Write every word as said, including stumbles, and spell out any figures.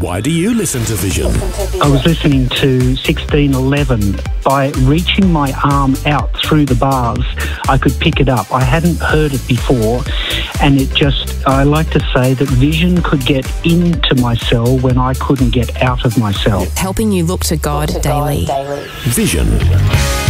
Why do you listen to Vision? I was listening to sixteen eleven. By reaching my arm out through the bars, I could pick it up. I hadn't heard it before, and it just, I like to say that Vision could get into my cell when I couldn't get out of my cell. Helping you look to God, Look to daily. God daily. Vision.